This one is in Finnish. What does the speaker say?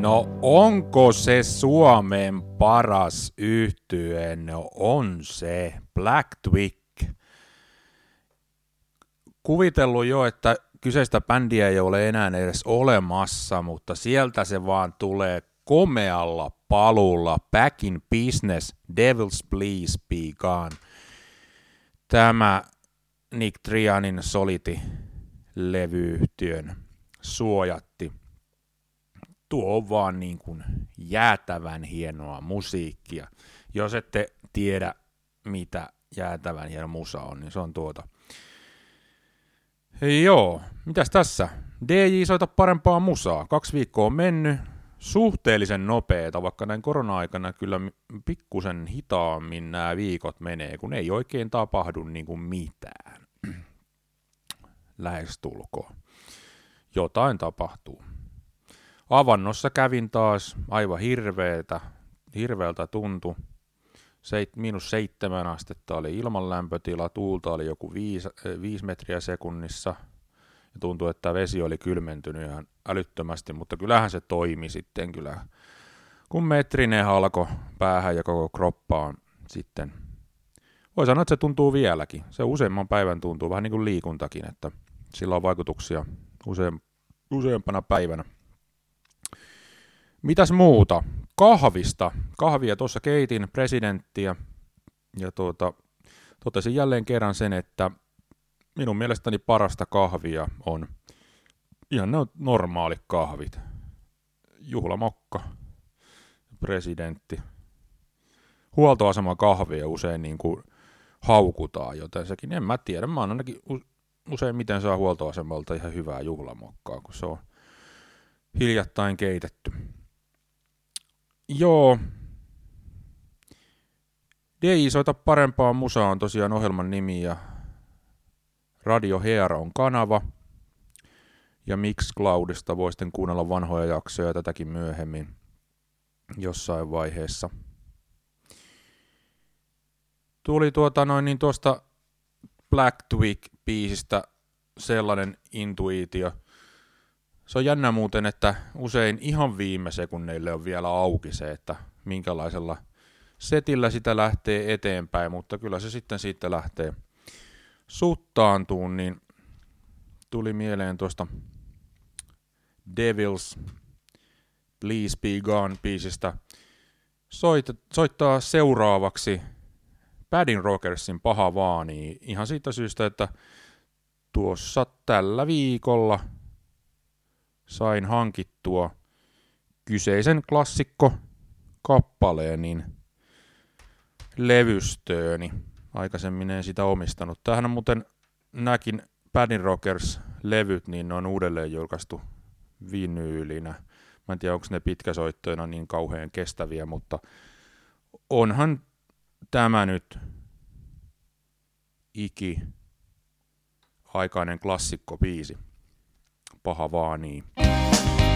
No onko se Suomen paras yhtye? No on se, Black Twig. Kuvitellut jo, että kyseistä bändiä ei ole enää edes olemassa, mutta sieltä se vaan tulee komealla palulla. Back in business, Devils Please Be Gone. Tämä Nick Trianin Solity-levyyhtiön suojatti. Tuo on vaan niin kuin jäätävän hienoa musiikkia. Jos ette tiedä, mitä jäätävän hieno musa on, niin se on tuota. Joo, mitäs tässä? DJ soita parempaa musaa. 2 viikkoa on mennyt. Suhteellisen nopeeta, vaikka näin korona-aikana kyllä pikkusen hitaammin nämä viikot menee, kun ei oikein tapahdu niin kuin mitään. Lähestulkoon. Jotain tapahtuu. Avannossa kävin taas aivan hirveältä tuntui. -7 astetta oli ilmanlämpötila, tuulta oli joku 5 metriä sekunnissa. Ja tuntui, että vesi oli kylmentynyt ihan älyttömästi, mutta kyllähän se toimi sitten kyllä. Kun metrinen halko päähän ja koko kroppaan sitten. Voi sanoa, että se tuntuu vieläkin. Se useamman päivän tuntuu, vähän niin kuin liikuntakin, että sillä on vaikutuksia useampana päivänä. Mitäs muuta? Kahvista. Kahvia tuossa keitin, presidenttiä, ja totesin jälleen kerran sen, että minun mielestäni parasta kahvia on ihan ne normaali kahvit. Juhlamokka, presidentti. Huoltoaseman kahvia usein niin kuin haukutaan, joten sekin en mä tiedä. Mä oon ainakin useimmiten saa huoltoasemalta ihan hyvää juhlamokkaa, kun se on hiljattain keitetty. Joo. DJ soita parempaa musaa on tosiaan ohjelman nimi ja Radio Heara on kanava. Ja Mixcloudista voi sitten kuunnella vanhoja jaksoja tätäkin myöhemmin jossain vaiheessa. Tuli tuosta Black Twig-biisistä sellainen intuitio. Se on jännä muuten, että usein ihan viime sekunneille on vielä auki se, että minkälaisella setillä sitä lähtee eteenpäin, mutta kyllä se sitten siitä lähtee suttaantuun, niin tuli mieleen tuosta Devils Please Be Gone -biisistä soittaa seuraavaksi Badin Rockersin Paha Vaanii ihan siitä syystä, että tuossa tällä viikolla sain hankittua kyseisen klassikko-kappaleen niin levystööni. Aikaisemmin en sitä omistanut. Tämähän on muuten nämäkin Badin Rockers-levyt, niin ne on uudelleen julkaistu vinyylinä. Mä en tiedä, onko ne pitkäsoittoina niin kauhean kestäviä, mutta onhan tämä nyt aikainen klassikko-biisi. Paha Vaanii.